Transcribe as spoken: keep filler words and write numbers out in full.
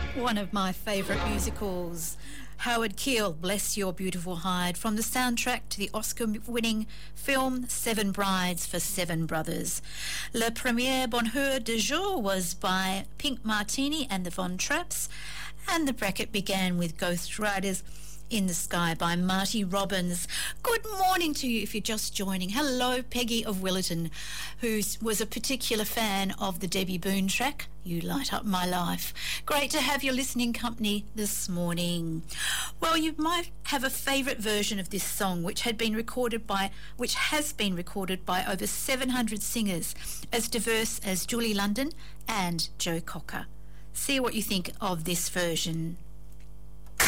One of my favourite musicals, Howard Keel, Bless Your Beautiful Hide, from the soundtrack to the Oscar-winning film Seven Brides for Seven Brothers. Le Premier Bonheur du Jour was by Pink Martini and the Von Trapps, and the bracket began with Ghost Riders in the Sky by Marty Robbins. Good morning to you if you're just joining. Hello, Peggy of Willerton, who was a particular fan of the Debbie Boone track, You Light Up My Life. Great to have your listening company this morning. Well, you might have a favourite version of this song, which had been recorded by, which has been recorded by over seven hundred singers, as diverse as Julie London and Joe Cocker. See what you think of this version.